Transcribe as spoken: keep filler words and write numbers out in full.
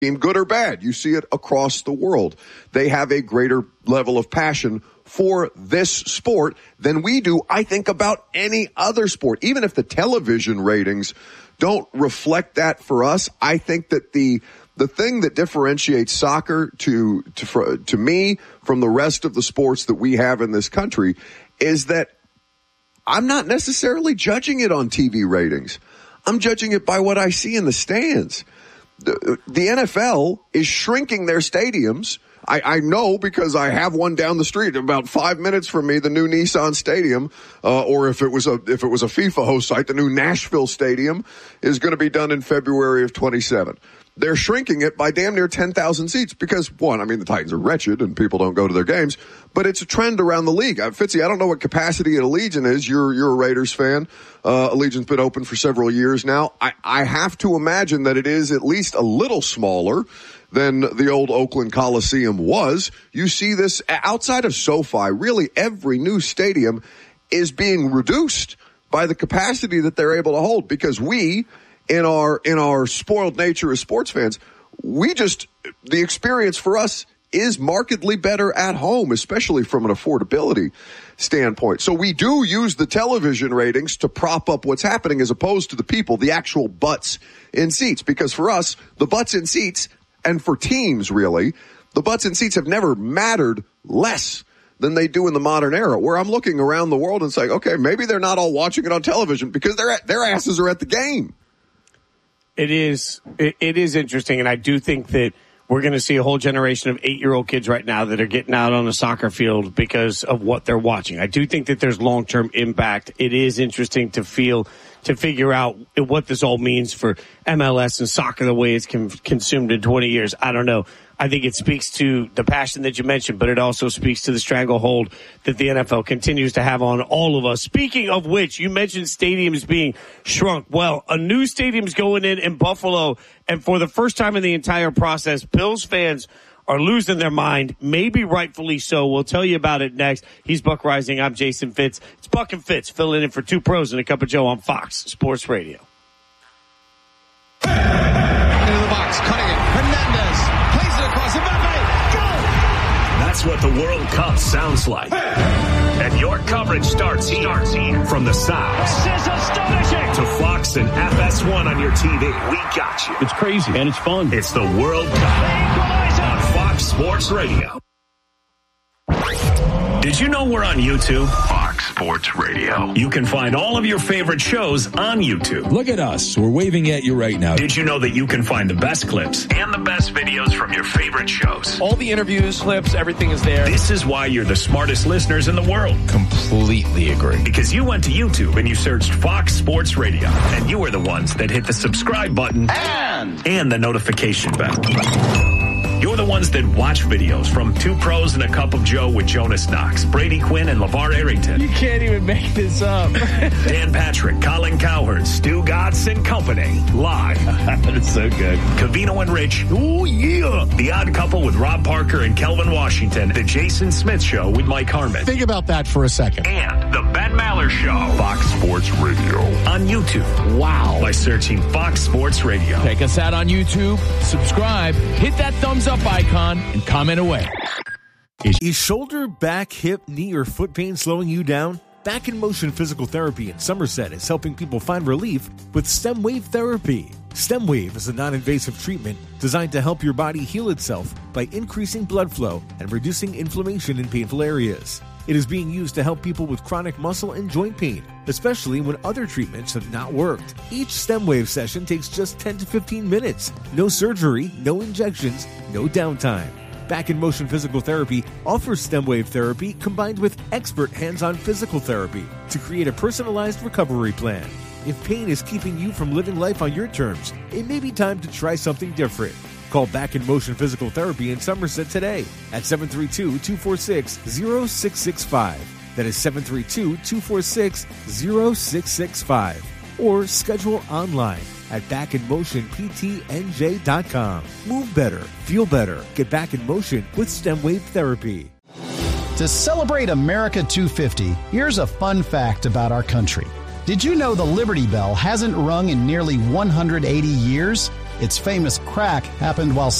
team, good or bad. You see it across the world. They have a greater level of passion for this sport than we do, I think, about any other sport. Even if the television ratings don't reflect that for us, I think that the the thing that differentiates soccer to to for, to me from the rest of the sports that we have in this country is that I'm not necessarily judging it on T V ratings. I'm judging it by what I see in the stands. The, the N F L is shrinking their stadiums. I, I know because I have one down the street about five minutes from me, the new Nissan Stadium, uh, or if it was a if it was a FIFA host site, the new Nashville Stadium is going to be done in February of twenty-seven. They're shrinking it by damn near ten thousand seats because, one, I mean, the Titans are wretched and people don't go to their games, but it's a trend around the league. Uh, Fitzy, I don't know what capacity at Allegiant is. You're, you're a Raiders fan. Uh, Allegiant's been open for several years now. I, I have to imagine that it is at least a little smaller than the old Oakland Coliseum was. You see this outside of SoFi. Really, every new stadium is being reduced by the capacity that they're able to hold because we, in our in our spoiled nature as sports fans, we just, the experience for us is markedly better at home, especially from an affordability standpoint. So we do use the television ratings to prop up what's happening as opposed to the people, the actual butts in seats. Because for us, the butts in seats, and for teams really, the butts in seats have never mattered less than they do in the modern era, where I'm looking around the world and saying, okay, maybe they're not all watching it on television because their their asses are at the game. It is, it, it is interesting, and I do think that we're going to see a whole generation of eight-year-old kids right now that are getting out on the soccer field because of what they're watching. I do think that there's long-term impact. It is interesting to feel, to figure out what this all means for M L S and soccer the way it's con- consumed in twenty years. I don't know. I think it speaks to the passion that you mentioned, but it also speaks to the stranglehold that the N F L continues to have on all of us. Speaking of which, you mentioned stadiums being shrunk. Well, a new stadium's going in in Buffalo, and for the first time in the entire process, Bills fans are losing their mind, maybe rightfully so. We'll tell you about it next. He's Buck Rising. I'm Jason Fitz. It's Buck and Fitz filling in for Two Pros and a Cup of Joe on Fox Sports Radio. Into the box, cutting it. Hernandez. Across Mbappe, go! That's what the World Cup sounds like. And your coverage starts here. Starts here. From the South. This is astonishing. To Fox and F S one on your T V. We got you. It's crazy and it's fun. It's the World Cup on Fox Sports Radio. Did you know we're on YouTube? Fox Sports Radio. You can find all of your favorite shows on YouTube. Look at us. We're waving at you right now. Did you know that you can find the best clips and the best videos from your favorite shows? All the interviews, clips, everything is there. This is why you're the smartest listeners in the world. Completely agree. Because you went to YouTube and you searched Fox Sports Radio. And you were the ones that hit the subscribe button and, and the notification bell. You're the ones that watch videos from Two Pros and a Cup of Joe with Jonas Knox, Brady Quinn, and LeVar Arrington. You can't even make this up. Dan Patrick, Colin Cowherd, Stu Gatz and Company. Live. That is so good. Covino and Rich. Ooh, yeah. The Odd Couple with Rob Parker and Kelvin Washington. The Jason Smith Show with Mike Harmon. Think about that for a second. And the Ben Maller Show. Fox Sports Radio. On YouTube. Wow. By searching Fox Sports Radio. Check us out on YouTube. Subscribe. Hit that thumbs up icon and comment away. Is shoulder, back, hip, knee, or foot pain slowing you down? Back in Motion Physical Therapy in Somerset is helping people find relief with STEM Wave Therapy. STEM Wave is a non-invasive treatment designed to help your body heal itself by increasing blood flow and reducing inflammation in painful areas. It is being used to help people with chronic muscle and joint pain, especially when other treatments have not worked. Each STEM Wave session takes just ten to fifteen minutes. No surgery, no injections, no downtime. Back in Motion Physical Therapy offers STEM Wave therapy combined with expert hands-on physical therapy to create a personalized recovery plan. If pain is keeping you from living life on your terms, it may be time to try something different. Call Back in Motion Physical Therapy in Somerset today at seven three two, two four six, zero six six five. That is seven three two, two four six, zero six six five. Or schedule online at back in motion p t n j dot com. Move better, feel better. Get back in motion with STEM Wave Therapy. To celebrate America two fifty, here's a fun fact about our country. Did you know the Liberty Bell hasn't rung in nearly one hundred eighty years? Its famous crack happened while